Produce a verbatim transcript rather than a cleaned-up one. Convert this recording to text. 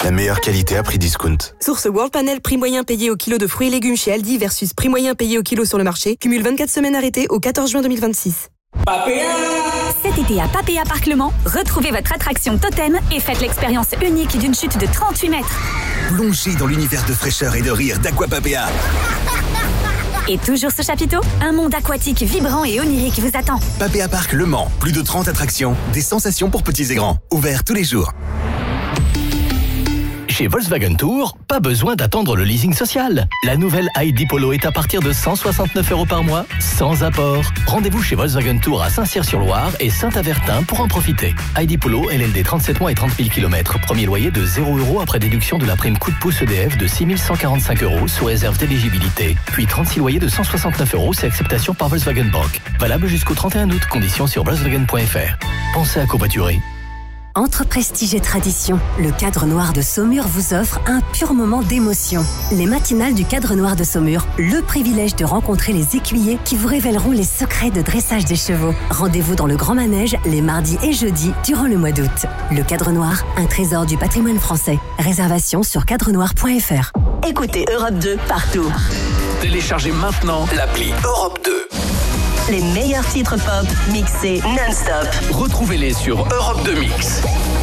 La meilleure qualité à prix discount. Source World Panel, prix moyen payé au kilo de fruits et légumes chez Aldi versus prix moyen payé au kilo sur le marché. Cumule vingt-quatre semaines arrêtées au quatorze juin deux mille vingt-six. Papéa. Cet été à Papéa Parc Le Mans, retrouvez votre attraction totem et faites l'expérience unique d'une chute de trente-huit mètres. Plongez dans l'univers de fraîcheur et de rire d'Aquapapéa. Et toujours ce chapiteau, un monde aquatique vibrant et onirique vous attend. Papéa Parc Le Mans, plus de trente attractions, des sensations pour petits et grands, ouverts tous les jours. Chez Volkswagen Tour, pas besoin d'attendre le leasing social. La nouvelle I D Polo est à partir de cent soixante-neuf euros par mois, sans apport. Rendez-vous chez Volkswagen Tour à Saint-Cyr-sur-Loire et Saint-Avertin pour en profiter. I D Polo, L L D trente-sept mois et trente mille kilomètres. Premier loyer de zéro euros après déduction de la prime coup de pouce E D F de six mille cent quarante-cinq euros sous réserve d'éligibilité. Puis trente-six loyers de cent soixante-neuf euros, c'est acceptation par Volkswagen Bank. Valable jusqu'au trente et un août. Conditions sur volkswagen point f r. Pensez à covoiturer. Entre prestige et tradition, le Cadre Noir de Saumur vous offre un pur moment d'émotion. Les matinales du Cadre Noir de Saumur, le privilège de rencontrer les écuyers qui vous révéleront les secrets de dressage des chevaux. Rendez-vous dans le Grand Manège les mardis et jeudis durant le mois d'août. Le Cadre Noir, un trésor du patrimoine français. Réservation sur cadre noir point f r. Écoutez Europe deux partout. Téléchargez maintenant l'appli Europe deux. Les meilleurs titres pop mixés non-stop. Retrouvez-les sur Europe deux Mix.